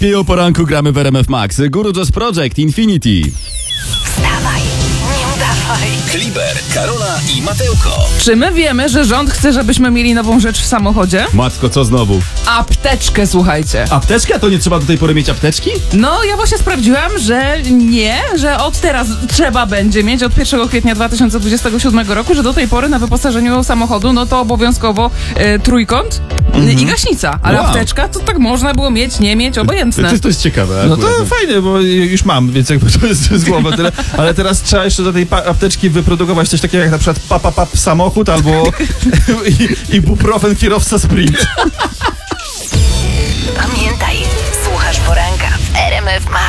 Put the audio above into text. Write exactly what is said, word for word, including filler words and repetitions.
I o poranku gramy w R M F Max. Guru Jazz Project Infinity. Wstawaj, nie udawaj. Kliber, Karola i Mateuko. Czy my wiemy, że rząd chce, żebyśmy mieli nową rzecz w samochodzie? Matko, co znowu? Apteczkę, słuchajcie. Apteczka? To nie trzeba do tej pory mieć apteczki? No, ja właśnie sprawdziłam, że nie, że od teraz trzeba będzie mieć, od pierwszego kwietnia dwa tysiące dwudziestego siódmego roku, że do tej pory na wyposażeniu samochodu, no to obowiązkowo e, trójkąt mm-hmm. i gaśnica. Ale Wow. apteczka to tak można było mieć, nie mieć, obojętne. To, to jest ciekawe. No akurat. to fajne, bo już mam, więc jakby to jest z głowy tyle. Ale teraz trzeba jeszcze do tej pa- apteczki wyprodukować coś takiego jak na przykład pap, pap samochód albo i, ibuprofen kierowca sprint. Pamiętaj, słuchasz poranka w R M F Max.